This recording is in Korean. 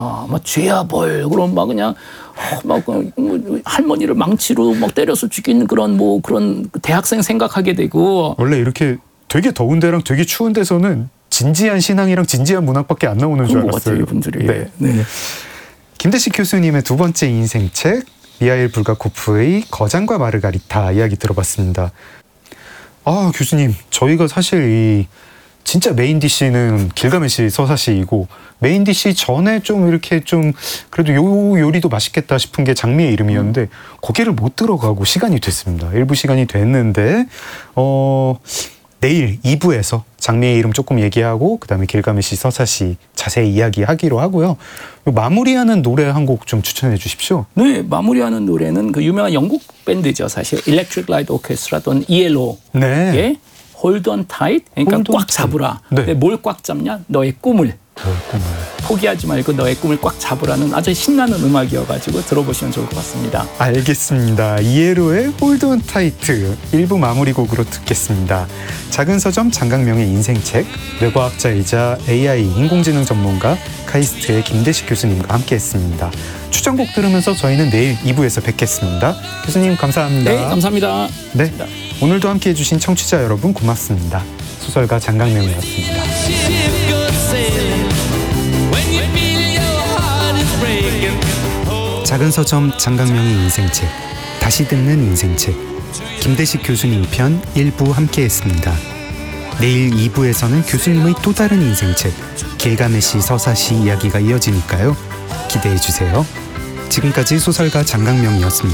막 죄야 벌 그런 막 그냥 막 할머니를 망치로 막 때려서 죽이는 그런 뭐 그런 대학생 생각하게 되고. 원래 이렇게 되게 더운 데랑 되게 추운 데서는 진지한 신앙이랑 진지한 문학밖에 안 나오는 줄 알았어요. 이분들이. 네. 네. 김대식 교수님의 두 번째 인생책 미하일 불가코프의 거장과 마르가리타 이야기 들어봤습니다. 교수님, 저희가 사실 이 진짜 메인 디시는 길가메시 서사시이고 메인 디시 전에 좀 이렇게 좀 그래도 요 요리도 맛있겠다 싶은 게 장미의 이름이었는데 거기를 못 들어가고 시간이 됐습니다. 일부 시간이 됐는데 내일 2부에서 장미의 이름 조금 얘기하고 그다음에 길가메시 서사시 자세히 이야기하기로 하고요. 마무리하는 노래 한 곡 좀 추천해 주십시오. 네, 마무리하는 노래는 그 유명한 영국 밴드죠. 사실 Electric Light Orchestra 또는 ELO의 네. Hold on tight, 그러니까 Hold on 꽉 잡으라. 네. 근데 뭘 꽉 잡냐? 너의 꿈을. 포기하지 말고 너의 꿈을 꽉 잡으라는 아주 신나는 음악이어가지고 들어보시면 좋을 것 같습니다. 알겠습니다. 이에로의 Hold on tight 1부 마무리곡으로 듣겠습니다. 작은 서점 장강명의 인생책, 뇌과학자이자 AI 인공지능 전문가 카이스트의 김대식 교수님과 함께했습니다. 추천곡 들으면서 저희는 내일 2부에서 뵙겠습니다. 교수님 감사합니다. 네, 감사합니다. 네, 감사합니다. 오늘도 함께해주신 청취자 여러분 고맙습니다. 소설가 장강명이었습니다. 작은 서점 장강명의 인생책, 다시 듣는 인생책, 김대식 교수님 편 1부 함께했습니다. 내일 2부에서는 교수님의 또 다른 인생책, 길가메시 서사시 이야기가 이어지니까요. 기대해주세요. 지금까지 소설가 장강명이었습니다.